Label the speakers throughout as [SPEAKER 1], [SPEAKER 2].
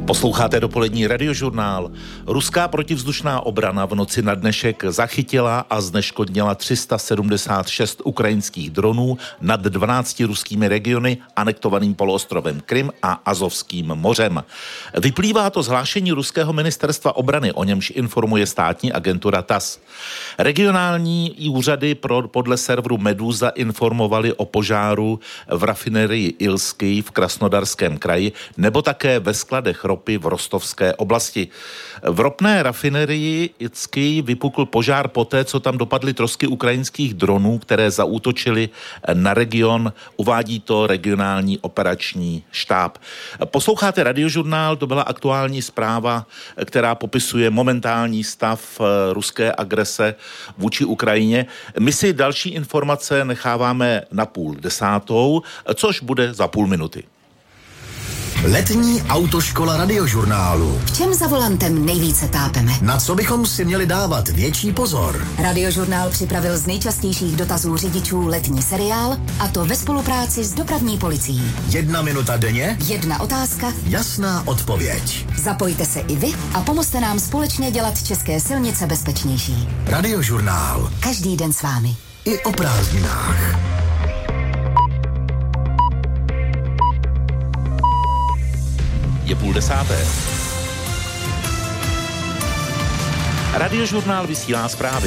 [SPEAKER 1] Posloucháte dopolední radiožurnál. Ruská protivzdušná obrana v noci na dnešek zachytila a zneškodnila 376 ukrajinských dronů nad 12 ruskými regiony, anektovaným poloostrovem Krym a Azovským mořem. Vyplývá to z hlášení ruského ministerstva obrany, o němž informuje státní agentura TASS. Regionální úřady podle serveru Meduza informovali o požáru v rafinerii Ilský v Krasnodarském kraji nebo také ve skladech ropy v Rostovské oblasti. V ropné rafinerii Ilský vypukl požár poté, co tam dopadly trosky ukrajinských dronů, které zaútočily na region, uvádí to regionální operační štáb. Posloucháte radiožurnál, to byla aktuální zpráva, která popisuje momentální stav ruské agrese vůči Ukrajině. My si další informace necháváme na 9:30, což bude za půl minuty.
[SPEAKER 2] Letní autoškola radiožurnálu.
[SPEAKER 3] V čem za volantem nejvíce tápeme?
[SPEAKER 2] Na co bychom si měli dávat větší pozor?
[SPEAKER 3] Radiožurnál připravil z nejčastějších dotazů řidičů letní seriál, a to ve spolupráci s dopravní policií.
[SPEAKER 2] 1 minuta denně?
[SPEAKER 3] 1 otázka?
[SPEAKER 2] Jasná odpověď.
[SPEAKER 3] Zapojte se i vy a pomozte nám společně dělat české silnice bezpečnější.
[SPEAKER 2] Radiožurnál.
[SPEAKER 3] Každý den s vámi.
[SPEAKER 2] I o prázdninách.
[SPEAKER 1] Je 9:30. Radiožurnál vysílá zprávy.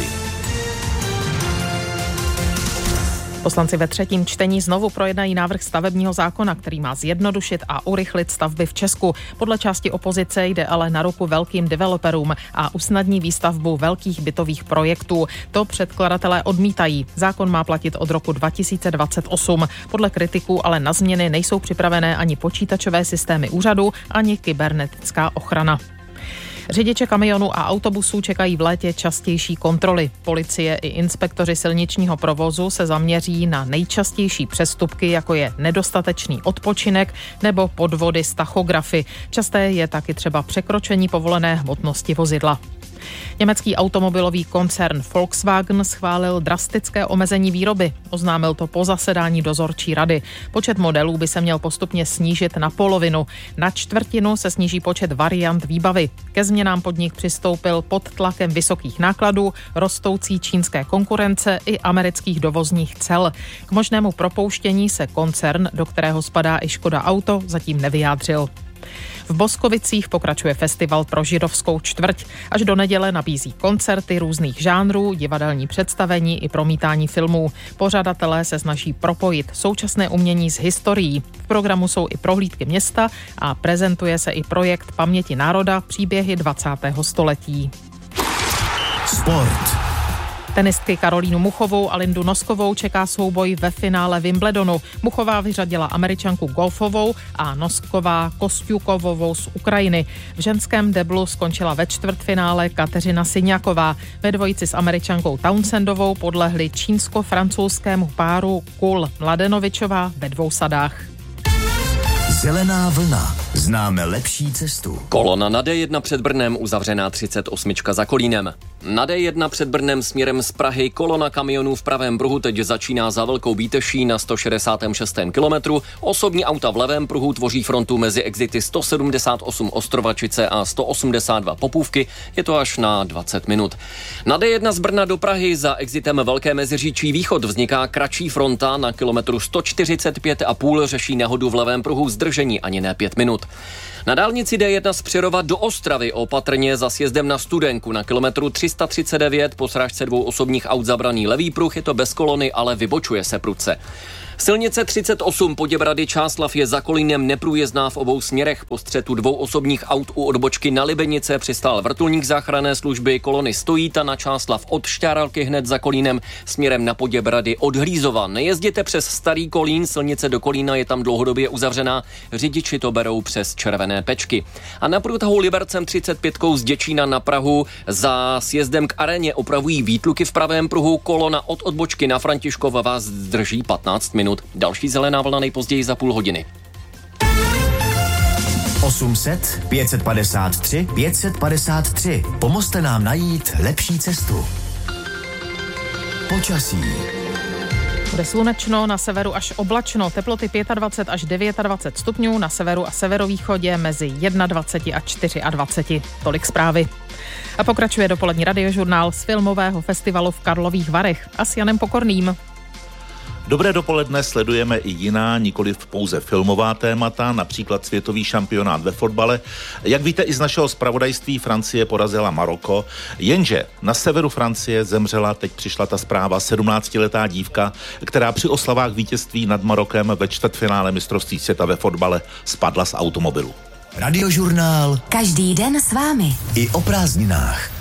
[SPEAKER 4] Poslanci ve třetím čtení znovu projednají návrh stavebního zákona, který má zjednodušit a urychlit stavby v Česku. Podle části opozice jde ale na ruku velkým developerům a usnadní výstavbu velkých bytových projektů. To předkladatelé odmítají. Zákon má platit od roku 2028. Podle kritiků ale na změny nejsou připravené ani počítačové systémy úřadu, ani kybernetická ochrana. Řidiče kamionů a autobusů čekají v létě častější kontroly. Policie i inspektoři silničního provozu se zaměří na nejčastější přestupky, jako je nedostatečný odpočinek nebo podvody s tachografy. Časté je taky třeba překročení povolené hmotnosti vozidla. Německý automobilový koncern Volkswagen schválil drastické omezení výroby. Oznámil to po zasedání dozorčí rady. Počet modelů by se měl postupně snížit na polovinu. Na čtvrtinu se sníží počet variant výbavy. Ke změnám podnik přistoupil pod tlakem vysokých nákladů, rostoucí čínské konkurence i amerických dovozních cel. K možnému propouštění se koncern, do kterého spadá i Škoda Auto, zatím nevyjádřil. V Boskovicích pokračuje festival pro židovskou čtvrť. Až do neděle nabízí koncerty různých žánrů, divadelní představení i promítání filmů. Pořadatelé se snaží propojit současné umění s historií. V programu jsou i prohlídky města a prezentuje se i projekt Paměti národa, příběhy 20. století.
[SPEAKER 2] Sport.
[SPEAKER 4] Tenistky Karolínu Muchovou a Lindu Noskovou čeká souboj ve finále Wimbledonu. Muchová vyřadila Američanku Golfovou a Nosková Kostjukovovou z Ukrajiny. V ženském deblu skončila ve čtvrtfinále Kateřina Syňaková. Ve dvojici s Američankou Townsendovou podlehli čínsko-francouzskému páru Kul Mladenovičová ve 2 sadách.
[SPEAKER 2] Zelená vlna. Známe lepší cestu.
[SPEAKER 5] Kolona na D1 před Brnem, uzavřená 38 za Kolínem. Na D1 před Brnem směrem z Prahy kolona kamionů v pravém pruhu teď začíná za Velkou Bíteší na 166. kilometru. Osobní auta v levém pruhu tvoří frontu mezi exity 178 Ostrovačice a 182 Popůvky. Je to až na 20 minut. Na D1 z Brna do Prahy za exitem Velké Meziříčí východ vzniká kratší fronta na kilometru 145,5 řeší nehodu v levém pruhu zdržení ani ne 5 minut. Na dálnici D1 z Přerova do Ostravy opatrně za sjezdem na Studenku na kilometru 339 po srážce 2 osobních aut zabraný levý pruh, je to bez kolony, ale vybočuje se prudce. Silnice 38 Poděbrady Čáslav je za Kolínem neprůjezdná v obou směrech. Po střetu 2 osobních aut u odbočky na Libenice přistál vrtulník záchranné služby, kolony stojí ta na Čáslav od Šťáralky hned za Kolínem směrem na Poděbrady od Hlízova. Nejezděte přes Starý Kolín, silnice do Kolína je tam dlouhodobě uzavřená, řidiči to berou přes Červené Pečky. A na průtahu Libercem 35 z Děčína na Prahu za sjezdem k aréně opravují výtluky v pravém pruhu, kolona od odbočky na Františkova vás zdrží 15 minut. Další zelená vlna nejpozději za půl hodiny.
[SPEAKER 2] 800 553 553. Pomozte nám najít lepší cestu. Počasí.
[SPEAKER 4] Bude slunečno, na severu až oblačno, teploty 25 až 29 stupňů, na severu a severovýchodě mezi 21 a 24. Tolik zprávy. A pokračuje dopolední radiožurnál z filmového festivalu v Karlových Varech a s Janem Pokorným.
[SPEAKER 1] Dobré dopoledne, sledujeme i jiná, nikoliv pouze filmová témata, například světový šampionát ve fotbale. Jak víte, i z našeho zpravodajství Francie porazila Maroko, jenže na severu Francie zemřela, teď přišla ta zpráva, 17letá dívka, která při oslavách vítězství nad Marokem ve čtvrtfinále mistrovství světa ve fotbale spadla z automobilu.
[SPEAKER 2] Radiožurnál.
[SPEAKER 3] Každý den s vámi.
[SPEAKER 2] I o prázdninách.